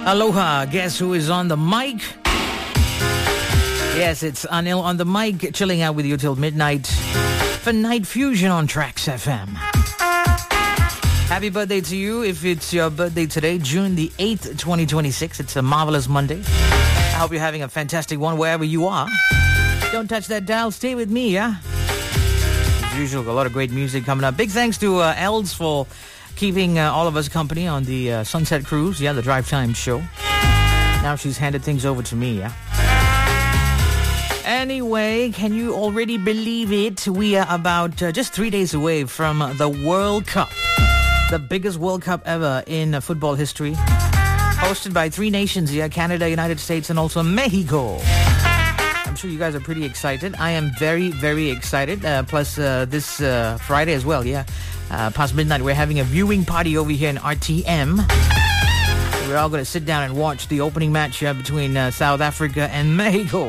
Aloha, guess who is on the mic? Yes, it's Anil on the mic, chilling out with you till midnight for Night Fusion on Tracks FM. Happy birthday to you if it's your birthday today, June the 8th, 2026. It's a marvelous Monday. I hope you're having a fantastic one wherever you are. Don't touch that dial, stay with me, yeah? As usual, a lot of great music coming up. Big thanks to Els for keeping all of us company on the Sunset Cruise, the Drive Time show. Now she's handed things over to me, yeah? Anyway, can you already believe it? We are about just 3 days away from the World Cup. The biggest World Cup ever in football history. Hosted by 3 nations here, Canada, United States, and also Mexico. I'm sure you guys are pretty excited. I am very, very excited. Plus, this Friday as well, yeah. Past midnight, we're having a viewing party over here in RTM. We're all going to sit down and watch the opening match between South Africa and Mexico.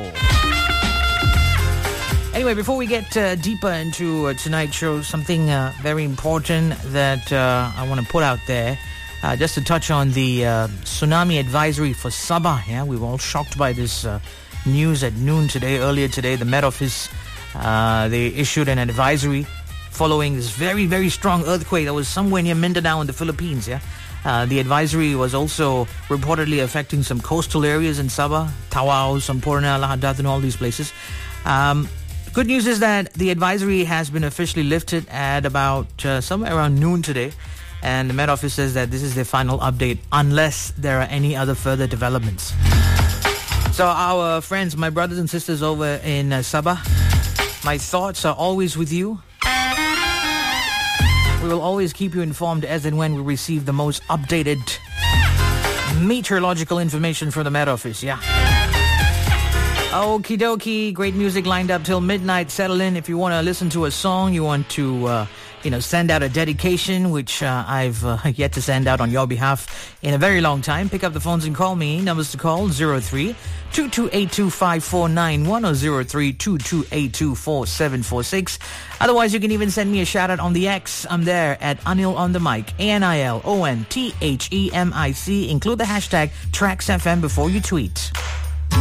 Anyway, before we get deeper into tonight's show, something very important that I want to put out there. Just to touch on the tsunami advisory for Sabah. Yeah, we were all shocked by this news at noon today. Earlier today, the Met Office, they issued an advisory following this very, very strong earthquake that was somewhere near Mindanao in the Philippines. Yeah, the advisory was also reportedly affecting some coastal areas in Sabah, Tawau, Sampurna, Lahad and all these places. Good news is that the advisory has been officially lifted at about somewhere around noon today. And the Met Office says that this is their final update unless there are any other further developments. So our friends, my brothers and sisters over in Sabah, my thoughts are always with you. We will always keep you informed as and when we receive the most updated meteorological information from the Met Office, yeah. Okie dokie, great music lined up till midnight. Settle in if you want to listen to a song, you want to, send out a dedication, which I've yet to send out on your behalf in a very long time. Pick up the phones and call me. Numbers to call 03-2282-5491 or 03-2282-4746. Otherwise, you can even send me a shout out on the X. I'm there at Anil on the mic, ANILONTHEMIC. Include the hashtag TracksFM before you tweet.